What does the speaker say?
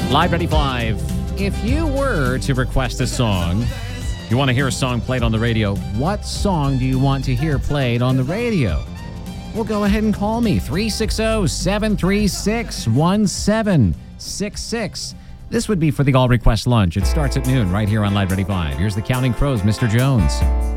Live Ready 5. If you were to request a song, you want to hear a song played on the radio, what song do you want to hear played on the radio? Well, go ahead and call me, 360-736-1766. This would be for the All Request Lunch. It starts at noon right here on Live Ready 5. Here's the Counting Crows, Mr. Jones.